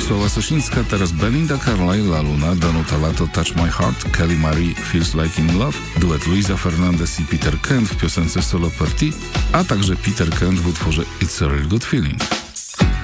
Wisława Sosińska, teraz Belinda Carlisle, La Luna, Danuta Lato, Touch My Heart, Kelly Marie, Feels Like In Love, duet Luisa Fernandez i Peter Kent w piosence Solo Party, a także Peter Kent w utworze It's a Real Good Feeling.